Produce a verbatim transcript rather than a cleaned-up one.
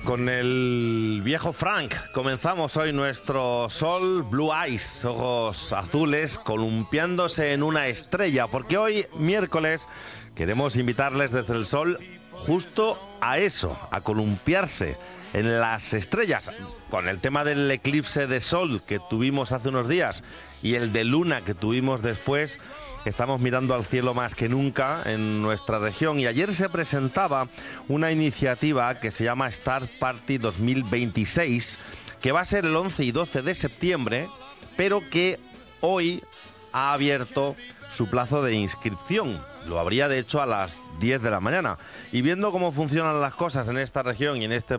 con el viejo Frank comenzamos hoy nuestro Sol Blue Eyes, ojos azules columpiándose en una estrella, porque hoy, miércoles, queremos invitarles desde el Sol justo a eso, a columpiarse en las estrellas, con el tema del eclipse de sol que tuvimos hace unos días y el de luna que tuvimos después. Estamos mirando al cielo más que nunca en nuestra región y ayer se presentaba una iniciativa que se llama Star Party dos mil veintiséis, que va a ser el once y doce de septiembre, pero que hoy ha abierto su plazo de inscripción. Lo habría de hecho a las diez de la mañana. Y viendo cómo funcionan las cosas en esta región y en este